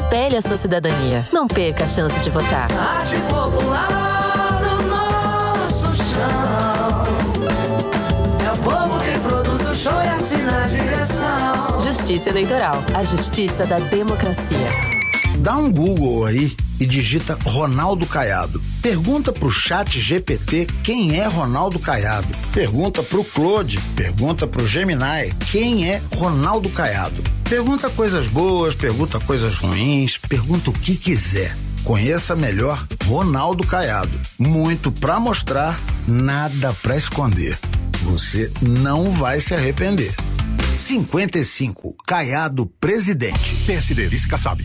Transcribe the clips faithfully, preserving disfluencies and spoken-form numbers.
na pele a sua cidadania. Não perca a chance de votar. Arte popular do nosso chão. É o povo que produz o show e assina a direção. Justiça Eleitoral, a justiça da democracia. Dá um Google aí e digita Ronaldo Caiado. Pergunta pro chat G P T quem é Ronaldo Caiado. Pergunta pro Claude, pergunta pro Gemini quem é Ronaldo Caiado. Pergunta coisas boas, pergunta coisas ruins, pergunta o que quiser. Conheça melhor Ronaldo Caiado. Muito pra mostrar, nada pra esconder. Você não vai se arrepender. cinquenta e cinco, Caiado presidente. P S D, vice Kassab.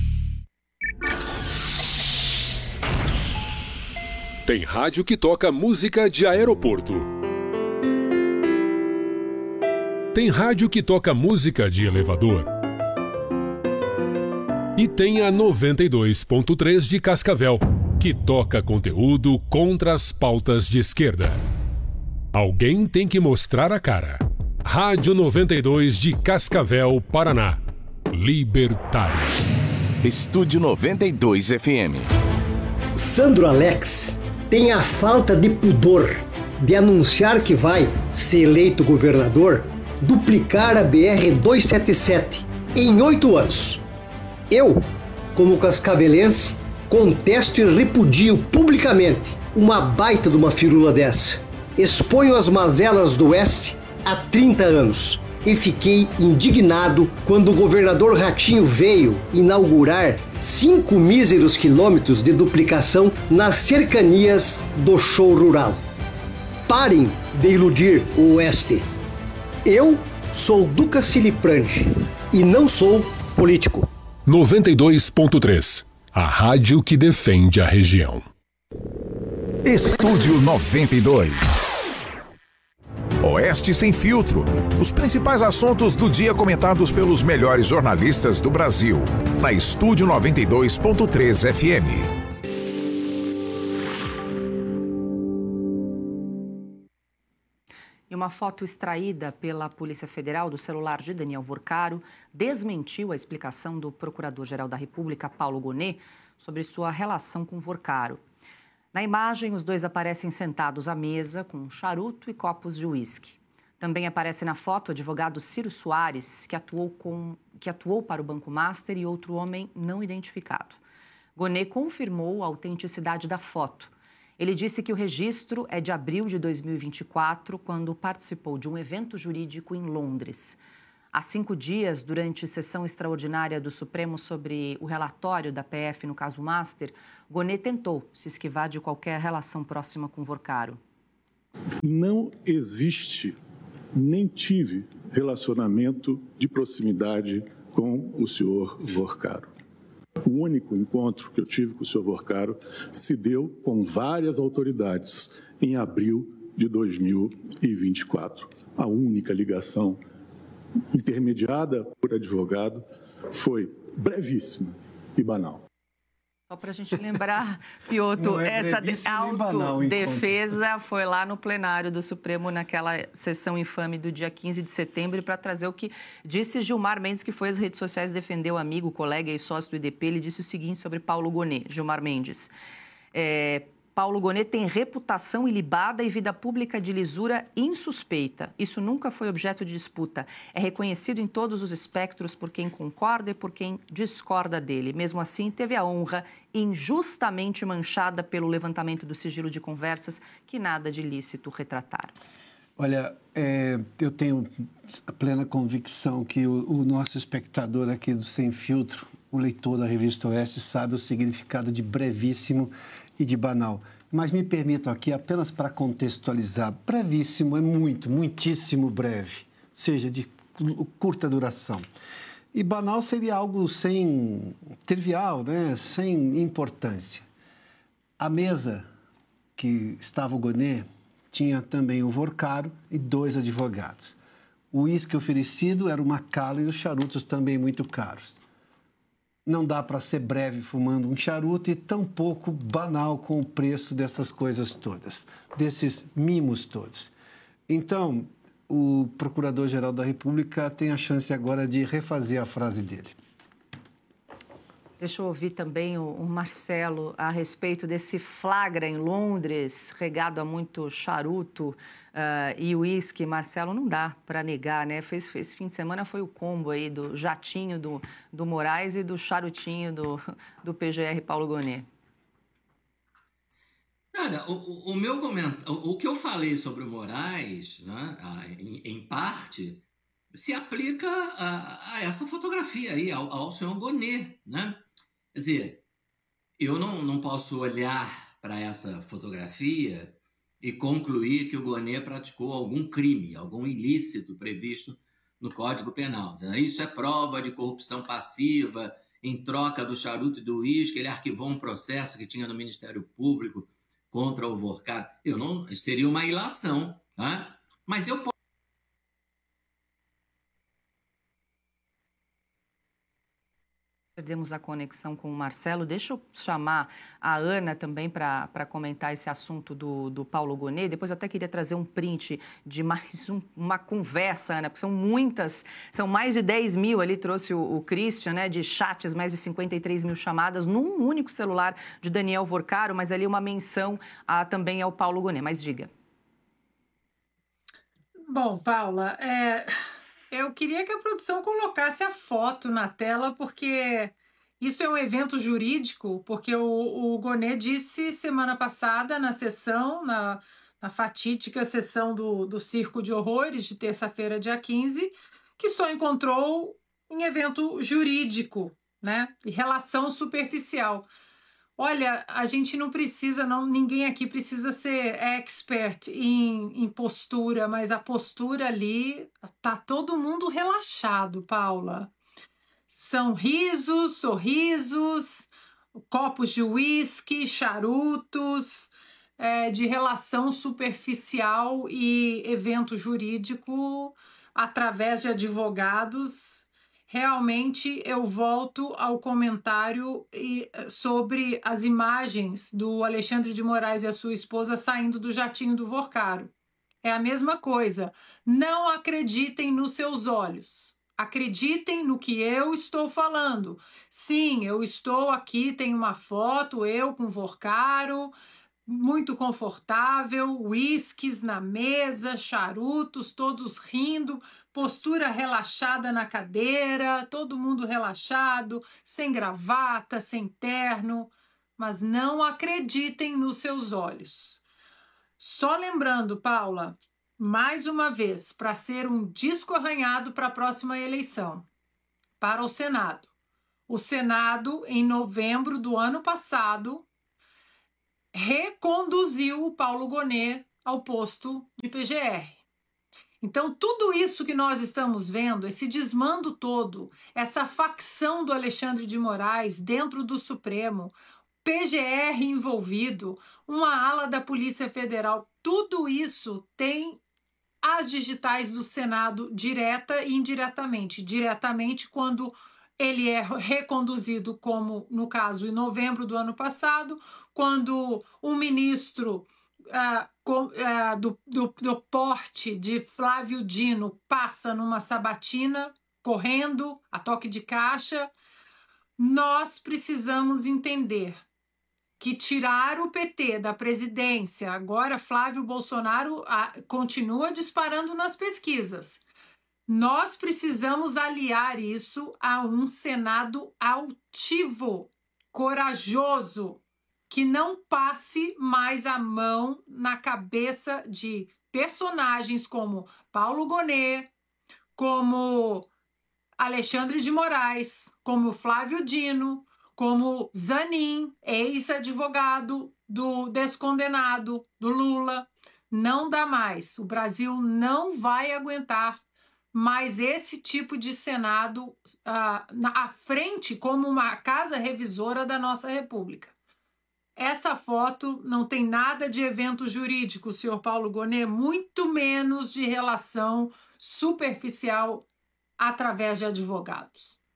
Tem rádio que toca música de aeroporto. Tem rádio que toca música de elevador. E tem a noventa e dois ponto três de Cascavel, que toca conteúdo contra as pautas de esquerda. Alguém tem que mostrar a cara. Rádio noventa e dois de Cascavel, Paraná. Libertário. Estúdio noventa e dois F M. Sandro Alex tem a falta de pudor de anunciar que vai, se eleito governador, duplicar a B R duzentos e setenta e sete em oito anos. Eu, como cascavelense, contesto e repudio publicamente uma baita de uma firula dessa. Exponho as mazelas do Oeste há trinta anos e fiquei indignado quando o governador Ratinho veio inaugurar cinco míseros quilômetros de duplicação nas cercanias do show rural. Parem de iludir o Oeste. Eu sou Duca Ciliprandi e não sou político. noventa e dois ponto três, a rádio que defende a região. Estúdio noventa e dois. Oeste Sem Filtro. Os principais assuntos do dia comentados pelos melhores jornalistas do Brasil. Na Estúdio noventa e dois ponto três F M. E uma foto extraída pela Polícia Federal do celular de Daniel Vorcaro desmentiu a explicação do Procurador-Geral da República, Paulo Gonet, sobre sua relação com Vorcaro. Na imagem, os dois aparecem sentados à mesa com um charuto e copos de uísque. Também aparece na foto o advogado Ciro Soares, que atuou, com, que atuou para o Banco Master, e outro homem não identificado. Gonet confirmou a autenticidade da foto. Ele disse que o registro é de abril de dois mil e vinte e quatro, quando participou de um evento jurídico em Londres. Há cinco dias, durante sessão extraordinária do Supremo sobre o relatório da P F no caso Master, Gonet tentou se esquivar de qualquer relação próxima com Vorcaro. Não existe, nem tive relacionamento de proximidade com o senhor Vorcaro. O único encontro que eu tive com o senhor Vorcaro se deu com várias autoridades em abril de dois mil e vinte e quatro. A única ligação intermediada por advogado foi brevíssima e banal. Só para a gente lembrar, Piotr, é essa autodefesa foi lá no plenário do Supremo naquela sessão infame do dia quinze de setembro para trazer o que disse Gilmar Mendes, que foi às redes sociais defender o amigo, colega e sócio do I D P. Ele disse o seguinte sobre Paulo Gonet, Gilmar Mendes. É, Paulo Gonet tem reputação ilibada e vida pública de lisura insuspeita. Isso nunca foi objeto de disputa. É reconhecido em todos os espectros por quem concorda e por quem discorda dele. Mesmo assim, teve a honra injustamente manchada pelo levantamento do sigilo de conversas que nada de ilícito retrataram. Olha, é, eu tenho a plena convicção que o, o nosso espectador aqui do Sem Filtro, o leitor da Revista Oeste, sabe o significado de brevíssimo e de banal. Mas me permitam aqui, apenas para contextualizar, brevíssimo é muito, muitíssimo breve, ou seja, de curta duração. E banal seria algo sem, trivial, né? Sem importância. A mesa que estava o Gonet tinha também o Vorcaro e dois advogados. O uísque oferecido era uma cala e os charutos também muito caros. Não dá para ser breve fumando um charuto e tampouco banal com o preço dessas coisas todas, desses mimos todos. Então, o Procurador-Geral da República tem a chance agora de refazer a frase dele. Deixa eu ouvir também o, o Marcelo a respeito desse flagra em Londres, regado a muito charuto uh, e uísque. Marcelo, não dá para negar, né? Fez, esse fim de semana foi o combo aí do jatinho do, do Moraes e do charutinho do, do P G R Paulo Gonet. Cara, o, o meu comentário, o que eu falei sobre o Moraes, né, em, em parte, se aplica a, a essa fotografia aí, ao, ao senhor Gonet, né? Quer dizer, eu não, não posso olhar para essa fotografia e concluir que o Gonet praticou algum crime, algum ilícito previsto no Código Penal. Isso é prova de corrupção passiva, em troca do charuto e do uísque, ele arquivou um processo que tinha no Ministério Público contra o Vorcaro. Eu não, seria uma ilação, tá? Mas eu posso... Perdemos a conexão com o Marcelo. Deixa eu chamar a Ana também para comentar esse assunto do, do Paulo Gonet. Depois eu até queria trazer um print de mais um, uma conversa, Ana, porque são muitas, são mais de dez mil, ali trouxe o, o Christian, né, de chats, mais de cinquenta e três mil chamadas num único celular de Daniel Vorcaro, mas ali uma menção a, também ao Paulo Gonet. Mas diga. Bom, Paula, é... eu queria que a produção colocasse a foto na tela, porque isso é um evento jurídico, porque o, o Gonet disse semana passada na sessão, na, na fatídica sessão do, do Circo de Horrores, de terça-feira, dia quinze, que só encontrou em evento jurídico, né? E relação superficial. Olha, a gente não precisa, não, ninguém aqui precisa ser expert em, em postura, mas a postura ali, tá todo mundo relaxado, Paula. São risos, sorrisos, copos de uísque, charutos, é, de relação superficial e evento jurídico através de advogados. Realmente eu volto ao comentário sobre as imagens do Alexandre de Moraes e a sua esposa saindo do jatinho do Vorcaro. É a mesma coisa. Não acreditem nos seus olhos. Acreditem no que eu estou falando. Sim, eu estou aqui, tem uma foto, eu com Vorcaro, muito confortável, uísques na mesa, charutos, todos rindo, postura relaxada na cadeira, todo mundo relaxado, sem gravata, sem terno, mas não acreditem nos seus olhos. Só lembrando, Paula, mais uma vez, para ser um disco arranhado para a próxima eleição, para o Senado. O Senado, em novembro do ano passado, reconduziu o Paulo Gonet ao posto de P G R. Então, tudo isso que nós estamos vendo, esse desmando todo, essa facção do Alexandre de Moraes dentro do Supremo, P G R envolvido, uma ala da Polícia Federal, tudo isso tem as digitais do Senado direta e indiretamente. Diretamente quando ele é reconduzido, como no caso em novembro do ano passado, quando o ministro uh, com, uh, do, do, do porte de Flávio Dino passa numa sabatina, correndo, a toque de caixa. Nós precisamos entender que tirar o P T da presidência, agora Flávio Bolsonaro uh, continua disparando nas pesquisas. Nós precisamos aliar isso a um Senado altivo, corajoso, que não passe mais a mão na cabeça de personagens como Paulo Gonet, como Alexandre de Moraes, como Flávio Dino, como Zanin, ex-advogado do descondenado do Lula. Não dá mais. O Brasil não vai aguentar mas esse tipo de Senado uh, na, à frente como uma casa revisora da nossa República. Essa foto não tem nada de evento jurídico, senhor Paulo Gonet, muito menos de relação superficial através de advogados.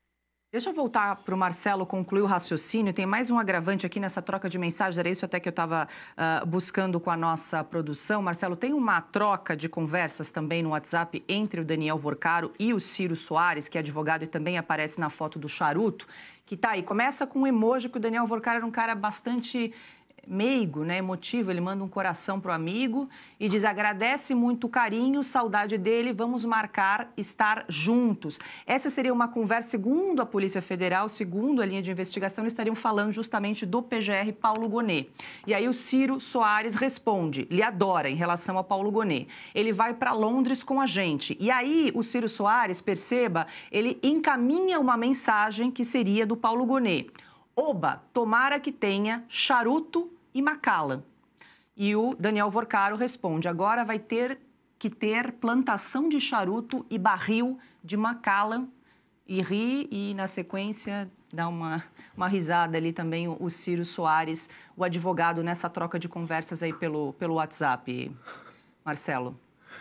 Deixa eu voltar para o Marcelo concluir o raciocínio. Tem mais um agravante aqui nessa troca de mensagens. Era isso até que eu estava uh, buscando com a nossa produção. Marcelo, tem uma troca de conversas também no WhatsApp entre o Daniel Vorcaro e o Ciro Soares, que é advogado e também aparece na foto do charuto, que tá aí. Começa com um emoji que o Daniel Vorcaro era um cara bastante meigo, né, emotivo. Ele manda um coração pro amigo e diz: agradece muito o carinho, saudade dele, vamos marcar estar juntos. Essa seria uma conversa, segundo a Polícia Federal, segundo a linha de investigação, eles estariam falando justamente do P G R Paulo Gonet. E aí o Ciro Soares responde, lhe adora em relação ao Paulo Gonet. Ele vai para Londres com a gente. E aí o Ciro Soares, perceba, ele encaminha uma mensagem que seria do Paulo Gonet. Oba, tomara que tenha charuto e Macallan. E o Daniel Vorcaro responde, agora vai ter que ter plantação de charuto e barril de Macallan. E ri, e na sequência dá uma, uma risada ali também o, o Ciro Soares, o advogado, nessa troca de conversas aí pelo, pelo WhatsApp. Marcelo.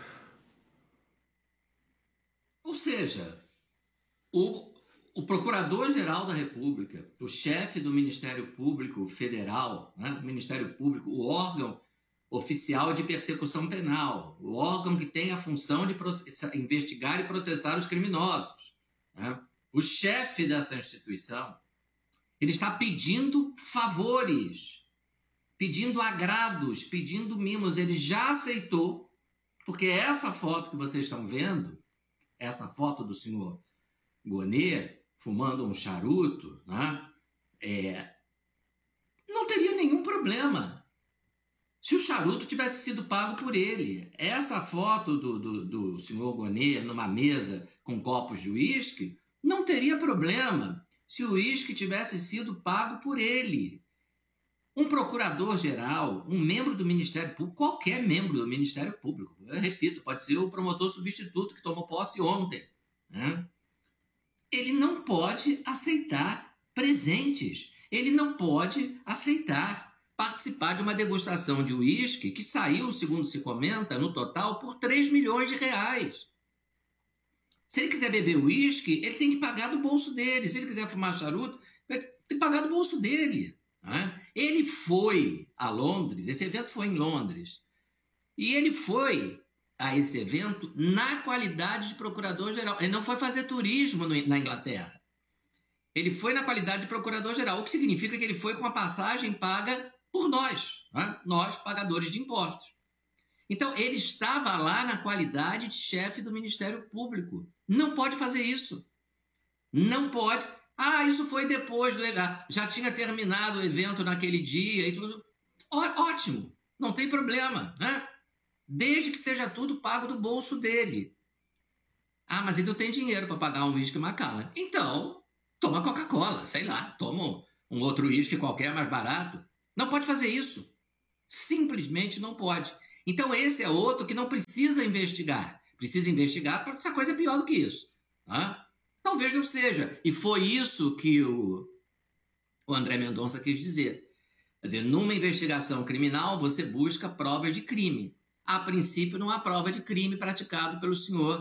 Ou seja, o... O Procurador-Geral da República, o chefe do Ministério Público Federal, né? O Ministério Público, o órgão oficial de persecução penal, o órgão que tem a função de investigar e processar os criminosos, né? O chefe dessa instituição, ele está pedindo favores, pedindo agrados, pedindo mimos. Ele já aceitou, porque essa foto que vocês estão vendo, essa foto do senhor Gonet, fumando um charuto, né? É, não teria nenhum problema se o charuto tivesse sido pago por ele. Essa foto do, do, do senhor Gonet numa mesa com copos de uísque não teria problema se o uísque tivesse sido pago por ele. Um procurador-geral, um membro do Ministério Público, qualquer membro do Ministério Público, eu repito, pode ser o promotor substituto que tomou posse ontem, né? Ele não pode aceitar presentes. Ele não pode aceitar participar de uma degustação de uísque que saiu, segundo se comenta, no total, por três milhões de reais. Se ele quiser beber uísque, ele tem que pagar do bolso dele. Se ele quiser fumar charuto, ele tem que pagar do bolso dele, né? Ele foi a Londres, esse evento foi em Londres, e ele foi a esse evento na qualidade de procurador-geral. Ele não foi fazer turismo no, na Inglaterra. Ele foi na qualidade de procurador-geral, o que significa que ele foi com a passagem paga por nós, né? Nós, pagadores de impostos. Então, ele estava lá na qualidade de chefe do Ministério Público. Não pode fazer isso. Não pode. Ah, isso foi depois do evento. Já tinha terminado o evento naquele dia. Isso... Ó, ótimo, não tem problema, né? Desde que seja tudo pago do bolso dele. Ah, mas ele não tem dinheiro para pagar um uísque Macallan. Então, toma Coca-Cola, sei lá, toma um outro uísque qualquer mais barato. Não pode fazer isso. Simplesmente não pode. Então, esse é outro que não precisa investigar. Precisa investigar porque essa coisa é pior do que isso. Tá? Talvez não seja. E foi isso que o, o André Mendonça quis dizer. Quer dizer, numa investigação criminal, você busca provas de crime. A princípio, não há prova de crime praticado pelo senhor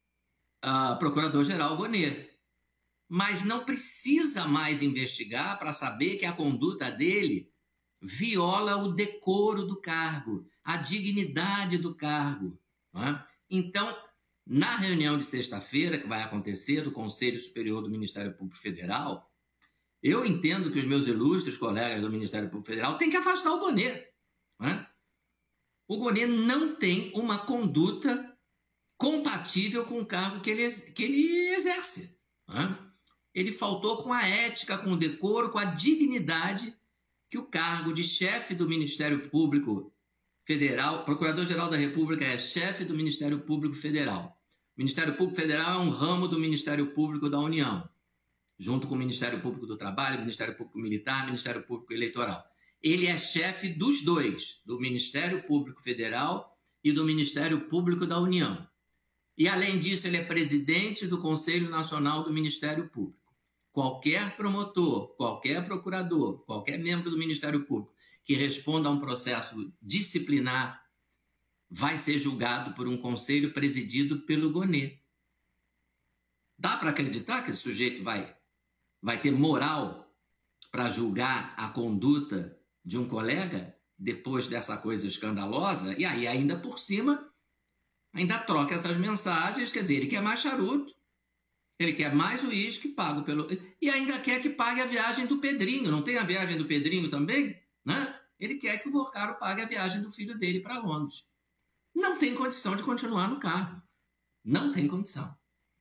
uh, Procurador-Geral Gonet. Mas não precisa mais investigar para saber que a conduta dele viola o decoro do cargo, a dignidade do cargo. Não é? Então, na reunião de sexta-feira, que vai acontecer do Conselho Superior do Ministério Público Federal, eu entendo que os meus ilustres colegas do Ministério Público Federal têm que afastar o Gonet. Não é? O Gonet não tem uma conduta compatível com o cargo que ele, que ele exerce. Né? Ele faltou com a ética, com o decoro, com a dignidade que o cargo de chefe do Ministério Público Federal, Procurador-Geral da República é chefe do Ministério Público Federal. O Ministério Público Federal é um ramo do Ministério Público da União, junto com o Ministério Público do Trabalho, Ministério Público Militar, Ministério Público Eleitoral. Ele é chefe dos dois, do Ministério Público Federal e do Ministério Público da União. E, além disso, ele é presidente do Conselho Nacional do Ministério Público. Qualquer promotor, qualquer procurador, qualquer membro do Ministério Público que responda a um processo disciplinar vai ser julgado por um conselho presidido pelo Gonet. Dá para acreditar que esse sujeito vai vai ter moral para julgar a conduta de um colega depois dessa coisa escandalosa? E aí, ainda por cima, ainda troca essas mensagens, quer dizer, ele quer mais charuto, ele quer mais uísque pago pelo... E ainda quer que pague a viagem do Pedrinho. Não tem a viagem do Pedrinho também? Né? Ele quer que o Vorcaro pague a viagem do filho dele para Londres. Não tem condição de continuar no cargo. Não tem condição.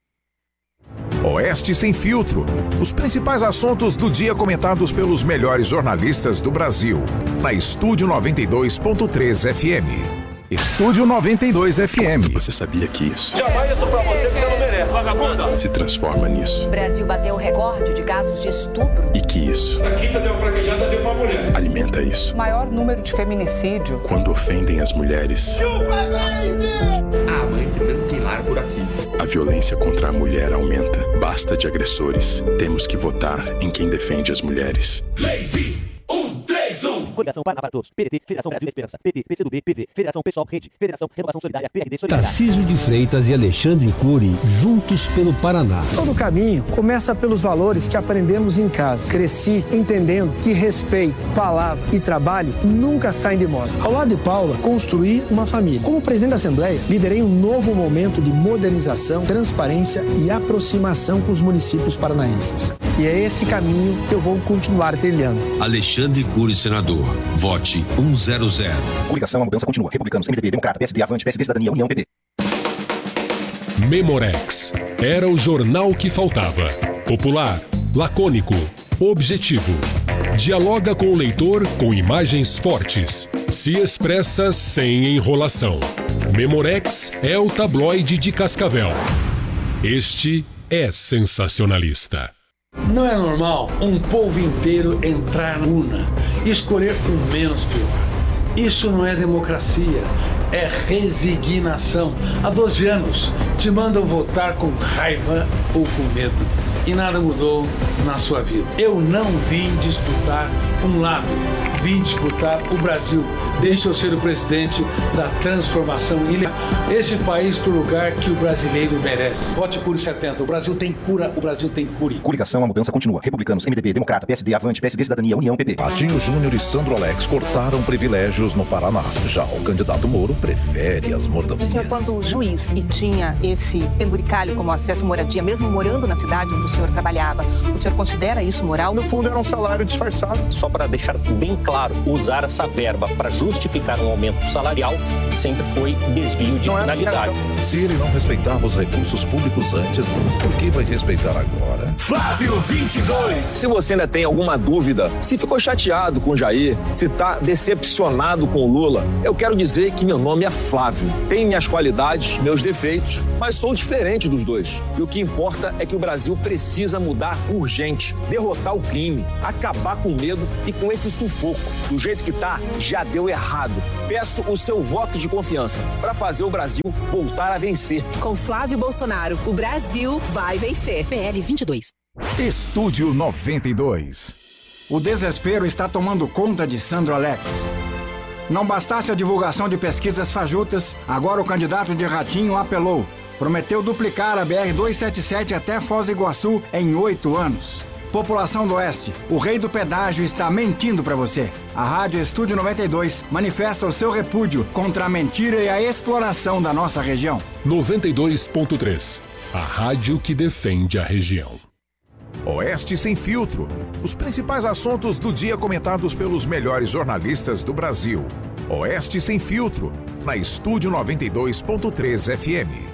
Oeste Sem Filtro. Os principais assuntos do dia comentados pelos melhores jornalistas do Brasil. Na Estúdio noventa e dois ponto três F M. Estúdio noventa e dois F M. Você sabia que isso jamais isso pra você que você não merece, vagabunda. se transforma nisso? O Brasil bateu o recorde de casos de estupro. E que isso A quinta deu fraquejada, deu uma mulher. alimenta isso. O maior número de feminicídio. Quando ofendem as mulheres. A mãe que não tem lar por aqui. A violência contra a mulher aumenta. Basta de agressores. Temos que votar em quem defende as mulheres. Lazy, um, três, um. Coligação Paraná para Todos, P D T, Federação Brasil da Esperança, P T, P C do B, P V, Federação Pessoal, Rede, Federação Renovação Solidária, P R D, Solidariedade. Tarcísio de Freitas e Alexandre Cury, juntos pelo Paraná. Todo caminho começa pelos valores que aprendemos em casa. Cresci entendendo que respeito, palavra e trabalho nunca saem de moda. Ao lado de Paula, construí uma família. Como presidente da Assembleia, liderei um novo momento de modernização, transparência e aproximação com os municípios paranaenses. E é esse caminho que eu vou continuar trilhando. Alexandre Cury, senador. Vote cem. Coligação, a mudança continua. Republicanos, M D B, Democrata, P S D, Avante, P S D, Cidadania, União, P P. Memorex. Era o jornal que faltava. Popular, lacônico, objetivo. Dialoga com o leitor com imagens fortes. Se expressa sem enrolação. Memorex é o tabloide de Cascavel. Este é sensacionalista. Não é normal um povo inteiro entrar na urna e escolher o menos pior. Isso não é democracia, é resignação. Há doze anos te mandam votar com raiva ou com medo e nada mudou na sua vida. Eu não vim disputar um lado, vim disputar o Brasil. Deixa eu ser o presidente da transformação e levar esse país para o lugar que o brasileiro merece. Vote Cury setenta. O Brasil tem cura, o Brasil tem Cury. Coligação, a mudança continua. Republicanos, M D B, Democrata, P S D, Avante, P S D, Cidadania, União, P P. Patinho Júnior e Sandro Alex cortaram privilégios no Paraná. Já o candidato Moro prefere as mordomias. O senhor, quando juiz e tinha esse penduricalho como acesso à moradia, mesmo morando na cidade onde o senhor trabalhava, o senhor considera isso moral? No fundo, era um salário disfarçado. Só para deixar bem claro, usar essa verba para justificar um aumento salarial sempre foi desvio de finalidade. Se ele não respeitava os recursos públicos antes, por que vai respeitar agora? Flávio vinte e dois. Se você ainda tem alguma dúvida, se ficou chateado com o Jair, se está decepcionado com o Lula, eu quero dizer que meu nome é Flávio. Tenho minhas qualidades, meus defeitos, mas sou diferente dos dois. E o que importa é que o Brasil precisa mudar urgente, derrotar o crime, acabar com o medo e com esse sufoco. Do jeito que tá, já deu errado. Peço o seu voto de confiança para fazer o Brasil voltar a vencer. Com Flávio Bolsonaro, o Brasil vai vencer. P L vinte e dois. Estúdio noventa e dois. O desespero está tomando conta de Sandro Alex. Não bastasse a divulgação de pesquisas fajutas, agora o candidato de Ratinho apelou. Prometeu duplicar a B R duzentos e setenta e sete até Foz do Iguaçu em oito anos. População do Oeste, o rei do pedágio está mentindo para você. A Rádio Estúdio noventa e dois manifesta o seu repúdio contra a mentira e a exploração da nossa região. noventa e dois ponto três. A rádio que defende a região. Oeste Sem Filtro. Os principais assuntos do dia comentados pelos melhores jornalistas do Brasil. Oeste Sem Filtro. Na Estúdio noventa e dois ponto três F M.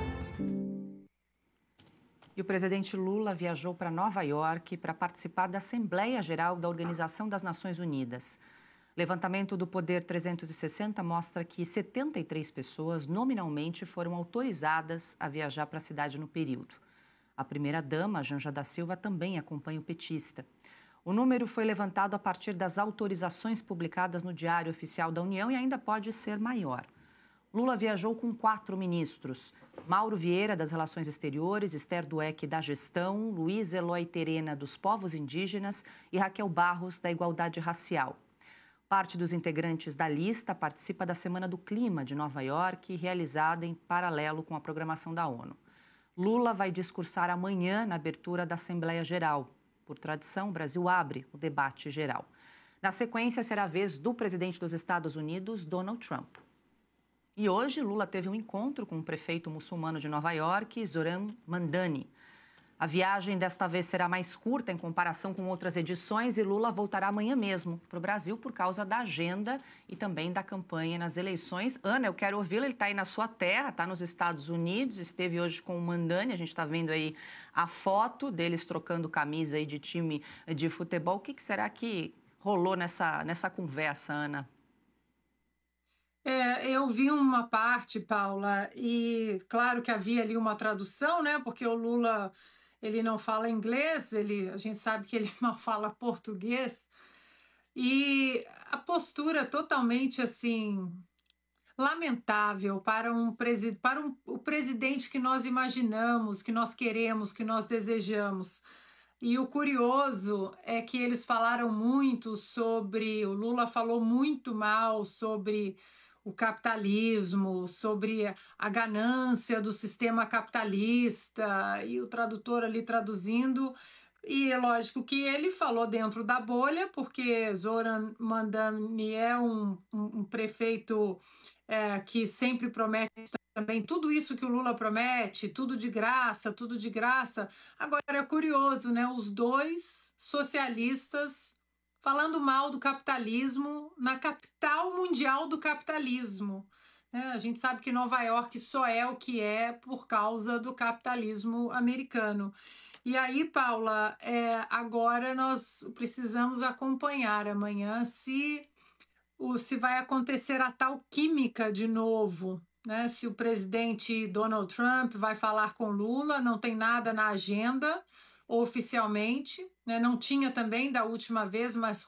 E o presidente Lula viajou para Nova York para participar da Assembleia Geral da Organização das Nações Unidas. Levantamento do Poder trezentos e sessenta mostra que setenta e três pessoas nominalmente foram autorizadas a viajar para a cidade no período. A primeira-dama, Janja da Silva, também acompanha o petista. O número foi levantado a partir das autorizações publicadas no Diário Oficial da União e ainda pode ser maior. Lula viajou com quatro ministros: Mauro Vieira, das Relações Exteriores, Esther Dweck, da Gestão, Luiz Eloy Terena, dos Povos Indígenas e Raquel Barros, da Igualdade Racial. Parte dos integrantes da lista participa da Semana do Clima de Nova York, realizada em paralelo com a programação da ONU. Lula vai discursar amanhã na abertura da Assembleia Geral. Por tradição, o Brasil abre o debate geral. Na sequência, será a vez do presidente dos Estados Unidos, Donald Trump. E hoje, Lula teve um encontro com o prefeito muçulmano de Nova York, Zoran Mandani. A viagem desta vez será mais curta em comparação com outras edições e Lula voltará amanhã mesmo para o Brasil por causa da agenda e também da campanha nas eleições. Ana, eu quero ouvi-la, ele está aí na sua terra, está nos Estados Unidos, esteve hoje com o Mandani, a gente está vendo aí a foto deles trocando camisa aí de time de futebol. O que, que será que rolou nessa, nessa conversa, Ana? É, eu vi uma parte, Paula, e claro que havia ali uma tradução, né? Porque o Lula... ele não fala inglês, ele, a gente sabe que ele não fala português, e a postura totalmente, assim, lamentável para, um, para um, o presidente que nós imaginamos, que nós queremos, que nós desejamos. E o curioso é que eles falaram muito sobre, o Lula falou muito mal sobre o capitalismo, sobre a ganância do sistema capitalista, e o tradutor ali traduzindo, e é lógico que ele falou dentro da bolha, porque Zoran Mandani é um, um, um prefeito é, que sempre promete também tudo isso que o Lula promete, tudo de graça, tudo de graça. Agora é curioso, né? Os dois socialistas falando mal do capitalismo na capital mundial do capitalismo. É, a gente sabe que Nova York só é o que é por causa do capitalismo americano. E aí, Paula, é, agora nós precisamos acompanhar amanhã se, o, se vai acontecer a tal química de novo, né? Se o presidente Donald Trump vai falar com Lula, não tem nada na agenda oficialmente, né? Não tinha também da última vez, mas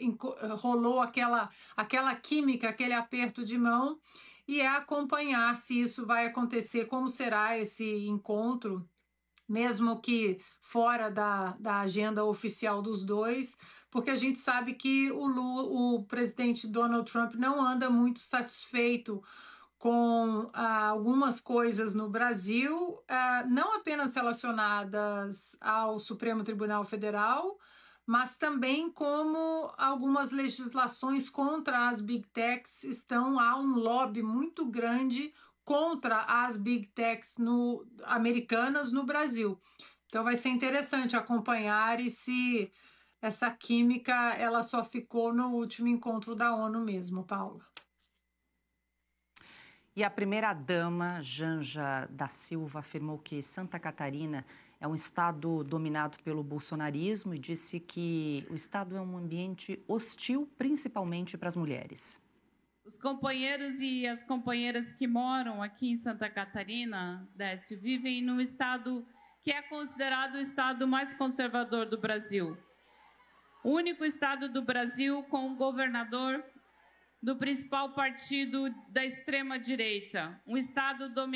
rolou aquela, aquela química, aquele aperto de mão, e é acompanhar se isso vai acontecer, como será esse encontro, mesmo que fora da, da agenda oficial dos dois, porque a gente sabe que o, Lula, o presidente Donald Trump não anda muito satisfeito com ah, algumas coisas no Brasil, ah, não apenas relacionadas ao Supremo Tribunal Federal, mas também como algumas legislações contra as Big Techs estão, há um lobby muito grande contra as Big Techs no, americanas no Brasil. Então vai ser interessante acompanhar e se essa química ela só ficou no último encontro da ONU mesmo, Paula. E a primeira-dama, Janja da Silva, afirmou que Santa Catarina é um estado dominado pelo bolsonarismo e disse que o estado é um ambiente hostil, principalmente para as mulheres. Os companheiros e as companheiras que moram aqui em Santa Catarina, Décio, vivem num estado que é considerado o estado mais conservador do Brasil. O único estado do Brasil com um governador do principal partido da extrema-direita, um estado dominado